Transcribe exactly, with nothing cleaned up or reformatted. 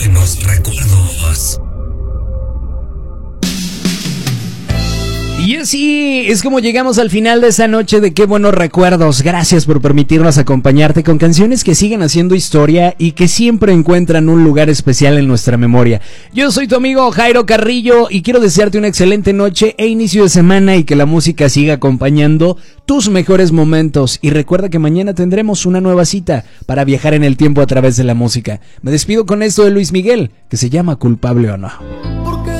buenos recuerdos. Y así es como llegamos al final de esta noche de Qué Buenos Recuerdos. Gracias por permitirnos acompañarte con canciones que siguen haciendo historia y que siempre encuentran un lugar especial en nuestra memoria. Yo soy tu amigo Jairo Carrillo y quiero desearte una excelente noche e inicio de semana y que la música siga acompañando tus mejores momentos. Y recuerda que mañana tendremos una nueva cita para viajar en el tiempo a través de la música. Me despido con esto de Luis Miguel, que se llama Culpable o No.